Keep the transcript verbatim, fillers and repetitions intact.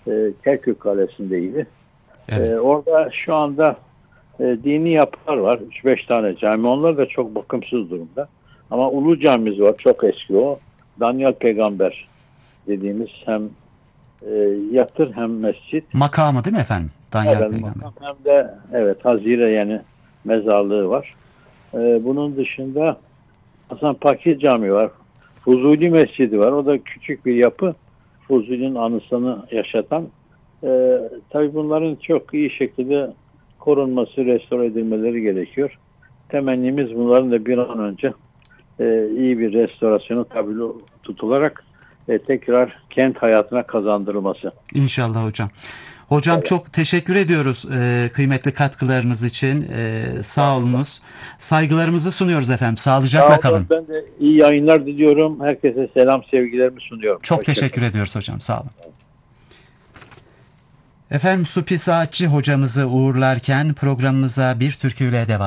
e, Kerkük Kalesi'ndeydi. Evet. E, orada şu anda e, dini yapılar var. üç beş tane cami. Onlar da çok bakımsız durumda. Ama Ulu Camimiz var. Çok eski o. Daniel Peygamber dediğimiz hem e, yatır hem mescit. Makamı değil mi efendim? Danyal Evet, Peygamber. makam hem de evet Hazire yani mezarlığı var. E, bunun dışında Hasan Pakir Camii var. Fuzuli Mescidi var. O da küçük bir yapı. Fuzuli'nin anısını yaşatan. E, tabii bunların çok iyi şekilde korunması, restore edilmeleri gerekiyor. Temennimiz bunların da bir an önce e, iyi bir restorasyonu tabi tutularak e, tekrar kent hayatına kazandırılması. İnşallah hocam. Hocam Evet. çok teşekkür ediyoruz e, kıymetli katkılarınız için. E, sağ olunuz. Saygılarımızı sunuyoruz efendim. Sağlıcakla Sağ olun. kalın. Ben de iyi yayınlar diliyorum. Herkese selam, sevgilerimi sunuyorum. Çok Hoşça teşekkür kalın. ediyoruz hocam. Sağ olun. Efendim Supi Saatçi hocamızı uğurlarken programımıza bir türküyle devam